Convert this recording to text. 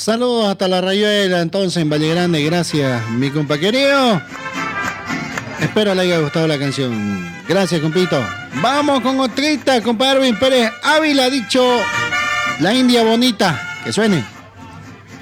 Saludos hasta la Rayuela, entonces, en Valle Grande. Gracias, mi compa querido. Espero le haya gustado la canción. Gracias, compito. Vamos con otrita, compa Erwin Pérez Ávila, dicho La India Bonita. Que suene.